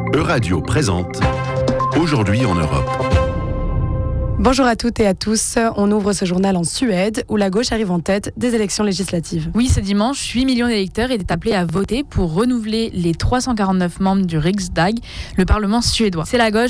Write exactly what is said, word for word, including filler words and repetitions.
Euradio présente Aujourd'hui en Europe. Bonjour à toutes et à tous. On ouvre ce journal en Suède où la gauche arrive en tête des élections législatives. Oui, ce dimanche, huit millions d'électeurs étaient appelés à voter pour renouveler les trois cent quarante-neuf membres du Riksdag, le Parlement suédois. C'est la gauche